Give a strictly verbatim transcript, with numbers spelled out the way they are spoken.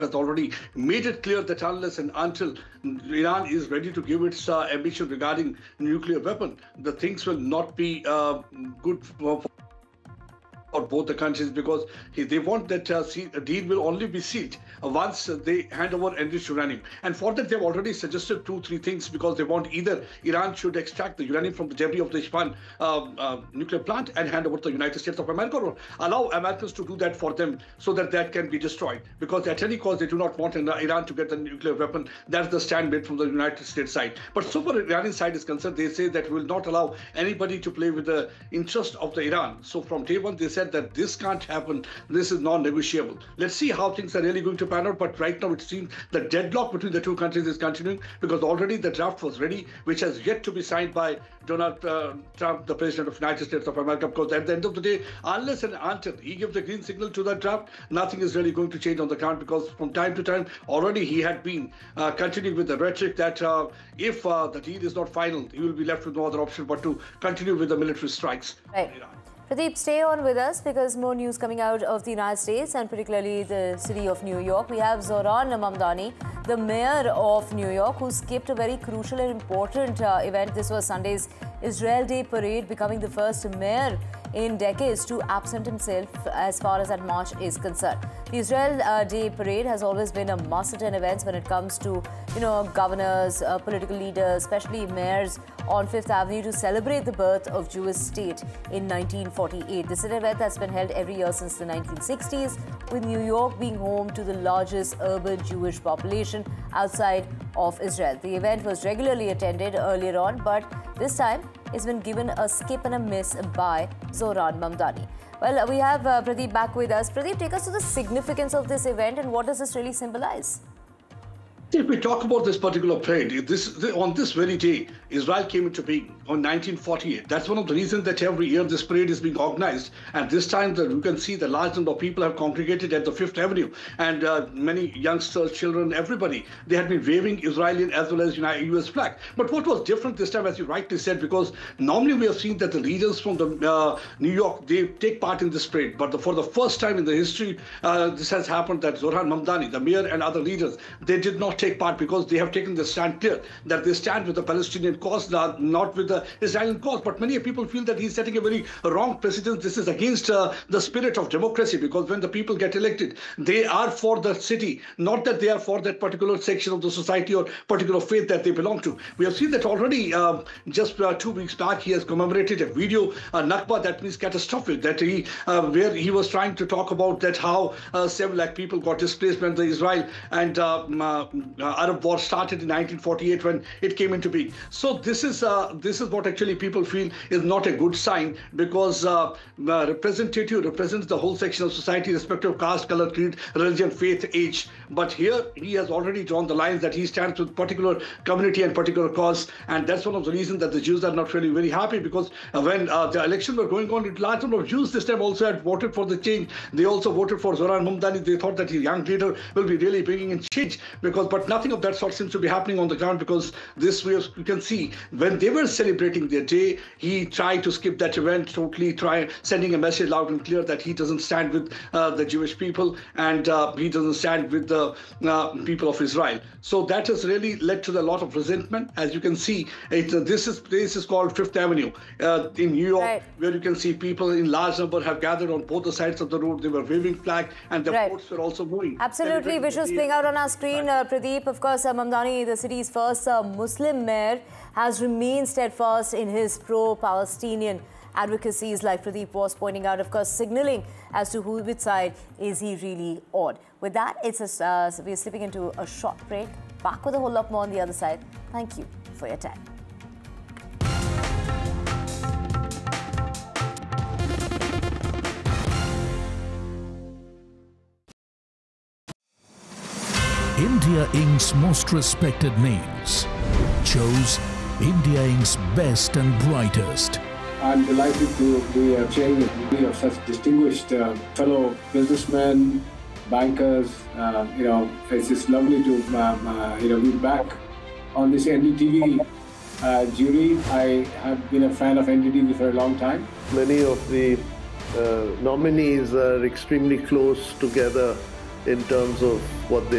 has already made it clear that unless and until Iran is ready to give its uh, ambition regarding nuclear weapon, the things will not be uh, good for for both the countries, because they want that uh, deal will only be sealed uh, once they hand over enriched uranium. And for that, they've already suggested two, three things, because they want either Iran should extract the uranium from the debris of the Isfahan uh, uh, nuclear plant and hand over to the United States of America, or allow Americans to do that for them so that that can be destroyed. Because at any cost, they do not want Iran to get the nuclear weapon. That's the stand made from the United States side. But so far Iranian side is concerned, they say that we will not allow anybody to play with the interest of the Iran. So from day one, they said that this can't happen. This is non-negotiable. Let's see how things are really going to pan out. But right now, it seems the deadlock between the two countries is continuing, because already the draft was ready, which has yet to be signed by Donald uh, Trump, the President of the United States of America. Because at the end of the day, unless and until he gives the green signal to that draft, nothing is really going to change on the ground. Because from time to time, already he had been uh, continuing with the rhetoric that uh, if uh, the deal is not final, he will be left with no other option but to continue with the military strikes. Right. Pradeep, stay on with us, because more news coming out of the United States and particularly the city of New York. We have Zohran Mamdani, the mayor of New York, who skipped a very crucial and important uh, event. This was Sunday's Israel Day parade, becoming the first mayor in decades to absent himself as far as that march is concerned. The Israel uh, Day parade has always been a must-attend event when it comes to, you know, governors, uh, political leaders, especially mayors on Fifth Avenue, to celebrate the birth of Jewish state in nineteen forty-eight. This is an event that's been held every year since the nineteen sixties, with New York being home to the largest urban Jewish population outside of Israel. The event was regularly attended earlier on, but this time it's been given a skip and a miss by Zohran Mamdani. Well, we have uh, Pradeep back with us. Pradeep, take us to the significance of this event and what does this really symbolize? If we talk about this particular parade, this, on this very day, Israel came into being on nineteen forty-eight. That's one of the reasons that every year this parade is being organized. And this time, the, you can see the large number of people have congregated at the Fifth Avenue. And uh, many youngsters, children, everybody, they had been waving Israeli as well as U S flag. But what was different this time, as you rightly said, because normally we have seen that the leaders from the uh, New York, they take part in this parade. But the, for the first time in the history, uh, this has happened that Zohran Mamdani, the mayor and other leaders, they did not take part, because they have taken the stand clear that they stand with the Palestinian cause, not with the Israeli cause. But many people feel that he's setting a very wrong precedent. This is against uh, the spirit of democracy, because when the people get elected, they are for the city, not that they are for that particular section of the society or particular faith that they belong to. We have seen that already uh, just uh, two weeks back, he has commemorated a video, uh, Nakba, that means catastrophic, that he, uh, where he was trying to talk about that how uh, seven lakh people got displaced when the Israel and uh, uh, Arab war started in nineteen forty-eight when it came into being. So this is uh, this is what actually people feel is not a good sign, because uh, uh, representative represents the whole section of society, irrespective of caste, color, creed, religion, faith, age. But here he has already drawn the lines that he stands with particular community and particular cause, and that's one of the reasons that the Jews are not really very happy, because uh, when uh, the elections were going on, a large number of Jews this time also had voted for the change. They also voted for Zohran Mamdani. They thought that a young leader will be really bringing in change, because but nothing of that sort seems to be happening on the ground, because this way you can see when they were celebrating their day, he tried to skip that event, totally try sending a message loud and clear that he doesn't stand with uh, the Jewish people, and uh, he doesn't stand with the uh, people of Israel. So that has really led to a lot of resentment. As you can see, it, uh, this is place is called Fifth Avenue uh, in New York, right, where you can see people in large number have gathered on both the sides of the road. They were waving flag, and the right, boats were also moving. Absolutely, visuals playing out on our screen, uh, Pradeep. Of course, uh, Mamdani, the city's first uh, Muslim mayor, has remained steadfast in his pro-Palestinian advocacies, like Pradeep was pointing out, of course, signaling as to who which side is he really on. With that, it's a, uh, we're slipping into a short break. Back with a whole lot more on the other side. Thank you for your time. India Incorporated's most respected names chose India Incorporated's best and brightest. I'm delighted to be uh, chairing a committee of such distinguished uh, fellow businessmen, bankers. Uh, you know, it's just lovely to uh, uh, you know be back on this N D T V uh, jury. I have been a fan of N D T V for a long time. Many of the uh, nominees are extremely close together in terms of what they